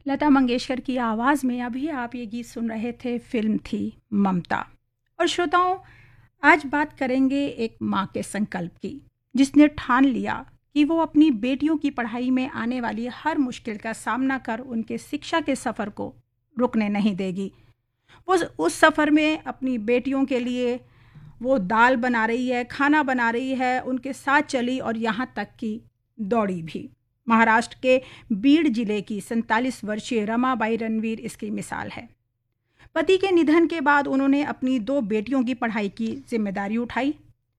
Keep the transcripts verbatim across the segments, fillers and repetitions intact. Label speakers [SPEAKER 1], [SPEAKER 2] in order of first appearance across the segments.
[SPEAKER 1] लता मंगेशकर की आवाज़ में अभी आप ये गीत सुन रहे थे। फिल्म थी ममता। और श्रोताओं, आज बात करेंगे एक माँ के संकल्प की, जिसने ठान लिया कि वो अपनी बेटियों की पढ़ाई में आने वाली हर मुश्किल का सामना कर उनके शिक्षा के सफ़र को रुकने नहीं देगी। वो उस सफ़र में अपनी बेटियों के लिए वो दाल बना रही है, खाना बना रही है, उनके साथ चली और यहाँ तक कि दौड़ी भी। महाराष्ट्र के बीड जिले की सैंतालीस वर्षीय रमाबाई रणवीर इसकी मिसाल है। पति के निधन के बाद उन्होंने अपनी दो बेटियों की पढ़ाई की जिम्मेदारी उठाई।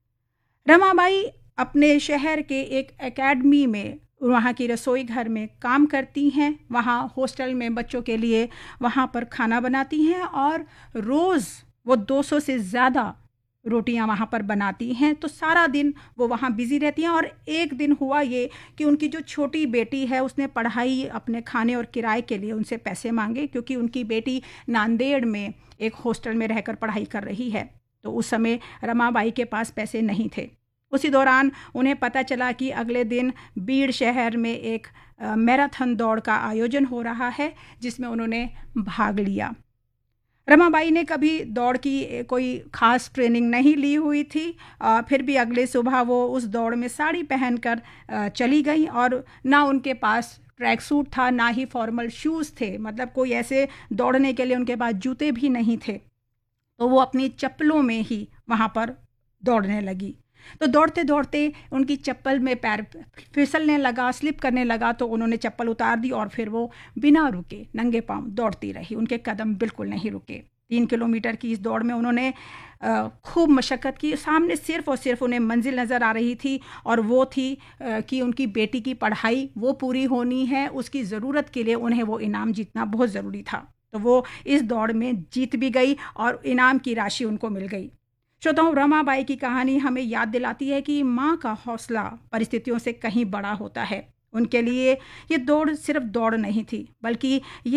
[SPEAKER 1] रमाबाई अपने शहर के एक एकेडमी में वहाँ की रसोई घर में काम करती हैं। वहाँ हॉस्टल में बच्चों के लिए वहाँ पर खाना बनाती हैं और रोज़ वो दो सौ से ज़्यादा रोटियां वहाँ पर बनाती हैं। तो सारा दिन वो वहाँ बिज़ी रहती हैं। और एक दिन हुआ ये कि उनकी जो छोटी बेटी है उसने पढ़ाई अपने खाने और किराए के लिए उनसे पैसे मांगे, क्योंकि उनकी बेटी नांदेड़ में एक हॉस्टल में रहकर पढ़ाई कर रही है। तो उस समय रमाबाई के पास पैसे नहीं थे। उसी दौरान उन्हें पता चला कि अगले दिन बीड़ शहर में एक मैराथन दौड़ का आयोजन हो रहा है, जिसमें उन्होंने भाग लिया। रमाबाई ने कभी दौड़ की कोई ख़ास ट्रेनिंग नहीं ली हुई थी, फिर भी अगले सुबह वो उस दौड़ में साड़ी पहनकर चली गई। और ना उनके पास ट्रैक सूट था, ना ही फॉर्मल शूज़ थे, मतलब कोई ऐसे दौड़ने के लिए उनके पास जूते भी नहीं थे। तो वो अपनी चप्पलों में ही वहाँ पर दौड़ने लगी। तो दौड़ते दौड़ते उनकी चप्पल में पैर फिसलने लगा, स्लिप करने लगा। तो उन्होंने चप्पल उतार दी और फिर वो बिना रुके नंगे पांव दौड़ती रही। उनके कदम बिल्कुल नहीं रुके। तीन किलोमीटर की इस दौड़ में उन्होंने खूब मशक्क़त की। सामने सिर्फ और सिर्फ उन्हें मंजिल नज़र आ रही थी, और वो थी कि उनकी बेटी की पढ़ाई वो पूरी होनी है। उसकी ज़रूरत के लिए उन्हें वो इनाम जीतना बहुत ज़रूरी था। तो वो इस दौड़ में जीत भी गई और इनाम की राशि उनको मिल गई। श्रोताओं, रमाबाई की कहानी हमें याद दिलाती है कि माँ का हौसला परिस्थितियों से कहीं बड़ा होता है। उनके लिए ये दौड़ सिर्फ दौड़ नहीं थी, बल्कि ये